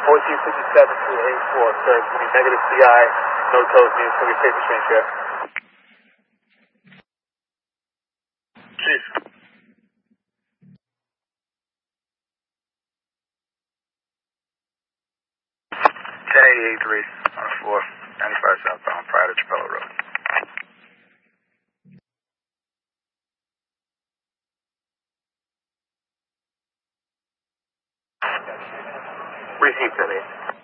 1457 sir. It's going to be negative CI, no toes, means it's going to be safe restraint share. Chief. K83 on the floor, 95 southbound, prior to Chapella Road. Receive 10-8.